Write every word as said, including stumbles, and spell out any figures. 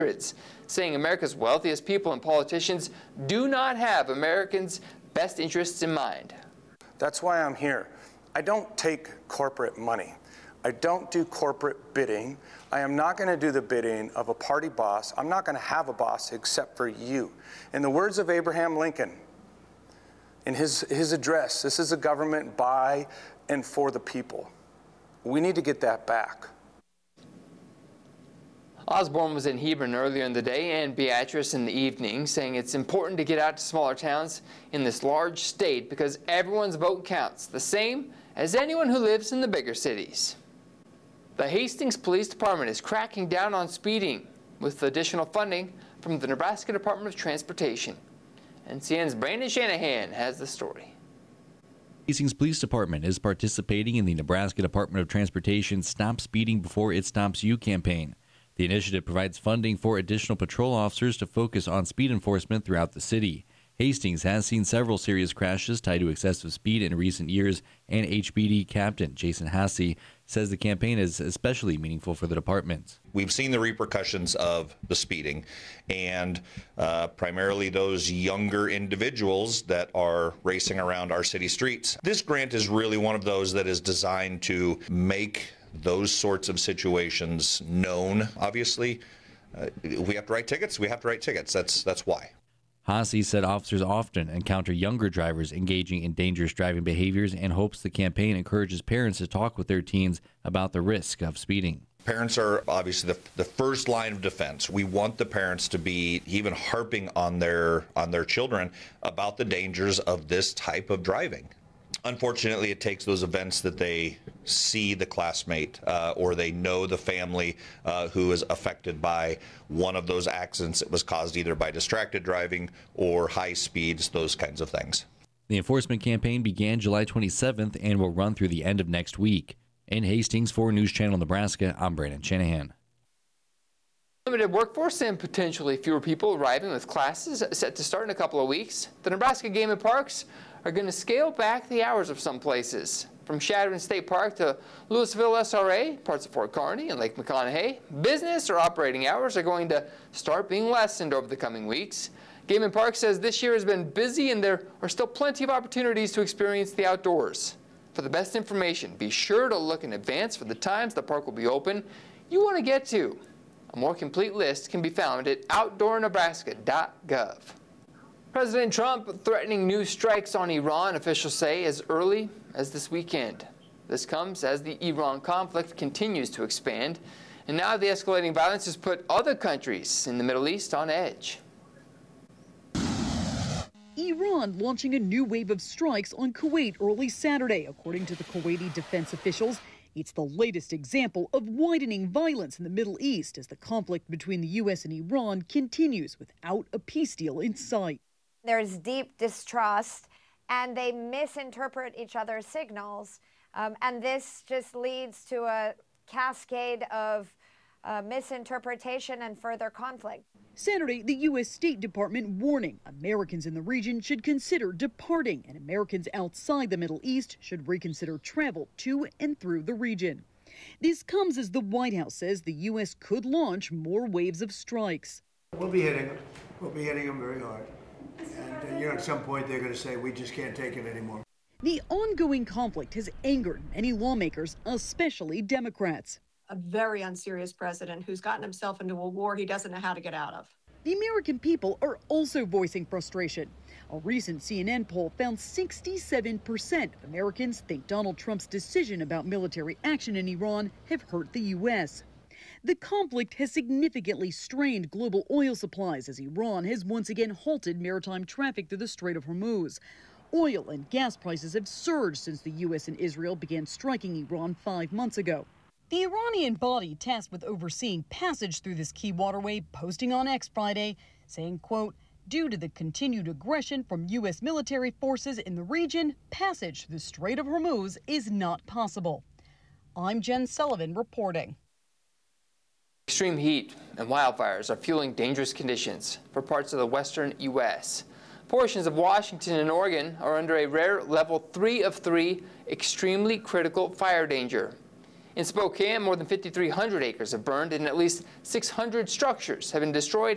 saying America's wealthiest people and politicians do not have Americans' best interests in mind. That's why I'm here. I don't take corporate money. I don't do corporate bidding. I am not going to do the bidding of a party boss. I'm not going to have a boss except for you. In the words of Abraham Lincoln, in his, his address, this is a government by and for the people. We need to get that back. Osborne was in Hebron earlier in the day and Beatrice in the evening, saying it's important to get out to smaller towns in this large state because everyone's vote counts, the same as anyone who lives in the bigger cities. The Hastings Police Department is cracking down on speeding with additional funding from the Nebraska Department of Transportation. N C N's Brandon Shanahan has the story. Hastings Police Department is participating in the Nebraska Department of Transportation Stop Speeding Before It Stops You campaign. The initiative provides funding for additional patrol officers to focus on speed enforcement throughout the city. Hastings has seen several serious crashes tied to excessive speed in recent years, and H P D Captain Jason Hasse says the campaign is especially meaningful for the department. We've seen the repercussions of the speeding, and uh, primarily those younger individuals that are racing around our city streets. This grant is really one of those that is designed to make those sorts of situations known. Obviously, uh, we have to write tickets. We have to write tickets. That's that's why. Hasse said officers often encounter younger drivers engaging in dangerous driving behaviors and hopes the campaign encourages parents to talk with their teens about the risk of speeding. Parents are obviously the, the first line of defense. We want the parents to be even harping on their on their children about the dangers of this type of driving. Unfortunately, it takes those events that they see the classmate uh, or they know the family uh, who is affected by one of those accidents that was caused either by distracted driving or high speeds, those kinds of things. The enforcement campaign began July twenty-seventh and will run through the end of next week. In Hastings, for News Channel Nebraska, I'm Brandon Shanahan. Limited workforce and potentially fewer people arriving with classes set to start in a couple of weeks. The Nebraska Game and Parks are going to scale back the hours of some places. From Shadron State Park to Louisville S R A, parts of Fort Kearney and Lake McConaughey, business or operating hours are going to start being lessened over the coming weeks. Game and Park says this year has been busy and there are still plenty of opportunities to experience the outdoors. For the best information, be sure to look in advance for the times the park will be open you want to get to. A more complete list can be found at outdoor nebraska dot gov. President Trump threatening new strikes on Iran, officials say, as early as this weekend. This comes as the Iran conflict continues to expand, and now the escalating violence has put other countries in the Middle East on edge. Iran launching a new wave of strikes on Kuwait early Saturday, according to the Kuwaiti defense officials. It's the latest example of widening violence in the Middle East as the conflict between the U S and Iran continues without a peace deal in sight. There's deep distrust, and they misinterpret each other's signals, um, and this just leads to a cascade of uh, misinterpretation and further conflict. Saturday, the U S State Department warning Americans in the region should consider departing, and Americans outside the Middle East should reconsider travel to and through the region. This comes as the White House says the U S could launch more waves of strikes. We'll be hitting them. We'll be hitting them very hard. And, uh, you know, at some point they're going to say, we just can't take it anymore. The ongoing conflict has angered many lawmakers, especially Democrats. A very unserious president who's gotten himself into a war he doesn't know how to get out of. The American people are also voicing frustration. A recent C N N poll found sixty-seven percent of Americans think Donald Trump's decision about military action in Iran have hurt the U S. The conflict has significantly strained global oil supplies as Iran has once again halted maritime traffic through the Strait of Hormuz. Oil and gas prices have surged since the U S and Israel began striking Iran five months ago. The Iranian body tasked with overseeing passage through this key waterway posting on X Friday, saying, quote, due to the continued aggression from U S military forces in the region, passage through the Strait of Hormuz is not possible. I'm Jen Sullivan reporting. Extreme heat and wildfires are fueling dangerous conditions for parts of the western U S. Portions of Washington and Oregon are under a rare level three of three extremely critical fire danger. In Spokane, more than fifty-three hundred acres have burned and at least six hundred structures have been destroyed